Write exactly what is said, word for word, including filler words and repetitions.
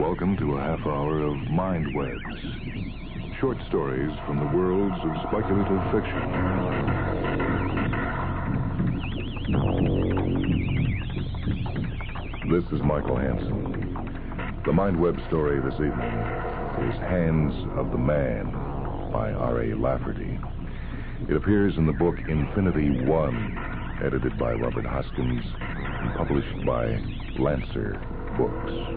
Welcome to a half hour of Mind Webs. Short stories from the worlds of speculative fiction. This is Michael Hansen. The Mind Web story this evening is Hands of the Man by R A Lafferty. It appears in the book Infinity One, edited by Robert Hoskins and published by Lancer Books.